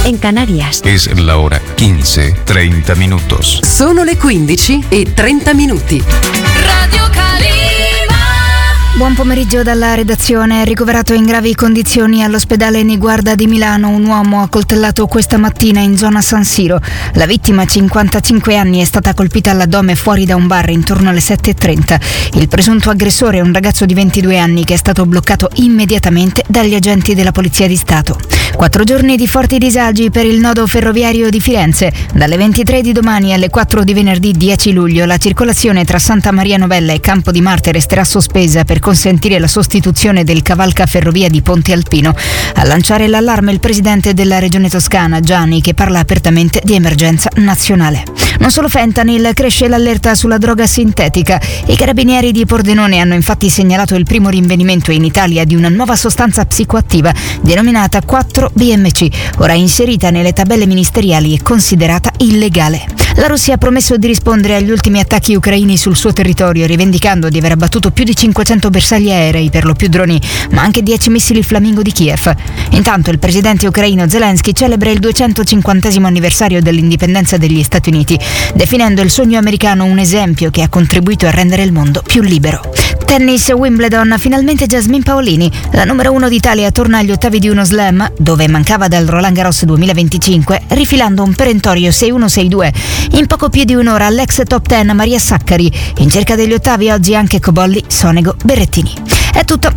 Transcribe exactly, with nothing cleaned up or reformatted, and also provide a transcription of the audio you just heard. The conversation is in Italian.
en Canarias. Es la hora quince, treinta minutos. Sono le quindici e trenta minuti. Radio Calima. Buon pomeriggio dalla redazione. Ricoverato in gravi condizioni all'ospedale Niguarda di Milano un uomo accoltellato questa mattina in zona San Siro. La vittima, cinquantacinque anni, è stata colpita all'addome fuori da un bar intorno alle sette e trenta. Il presunto aggressore è un ragazzo di ventidue anni che è stato bloccato immediatamente dagli agenti della Polizia di Stato. Quattro giorni di forti disagi per il nodo ferroviario di Firenze. Dalle ventitré di domani alle quattro di venerdì dieci luglio la circolazione tra Santa Maria Novella e Campo di Marte resterà sospesa per consentire la sostituzione del cavalcaferrovia di Ponte Alpino. A lanciare l'allarme il presidente della regione toscana, Gianni, che parla apertamente di emergenza nazionale. Non solo fentanyl, cresce l'allerta sulla droga sintetica. I carabinieri di Pordenone hanno infatti segnalato il primo rinvenimento in Italia di una nuova sostanza psicoattiva denominata quattro B M C, ora inserita nelle tabelle ministeriali e considerata illegale. La Russia ha promesso di rispondere agli ultimi attacchi ucraini sul suo territorio, rivendicando di aver abbattuto più di cinquecento bersagli aerei, per lo più droni, ma anche dieci missili Flamingo di Kiev. Intanto il presidente ucraino Zelensky celebra il duecentocinquantesimo anniversario dell'indipendenza degli Stati Uniti, definendo il sogno americano un esempio che ha contribuito a rendere il mondo più libero. Tennis Wimbledon, finalmente Jasmine Paolini. La numero uno d'Italia torna agli ottavi di uno slam, dove mancava dal Roland Garros duemilaventicinque, rifilando un perentorio sei uno sei due. In poco più di un'ora all'ex top dieci Maria Saccari. In cerca degli ottavi oggi anche Cobolli, Sonego, Berrettini. È tutto,